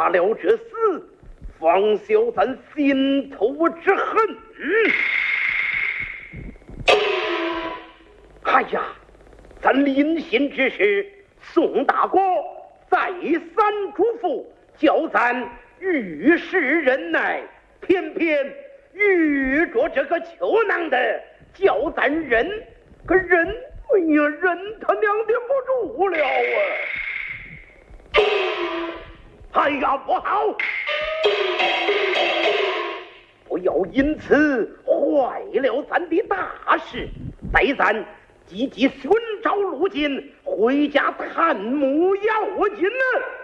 了这厮，方消咱心头之恨。哎呀，咱临行之时，宋大哥再三嘱咐，叫咱遇事忍耐，偏偏遇着这个秋囊的，叫咱忍，可忍，哎呀，忍他娘的不住了啊！哎呀，不好！不要因此坏了咱的大事，待咱积极寻找路径，回家探母要紧呢。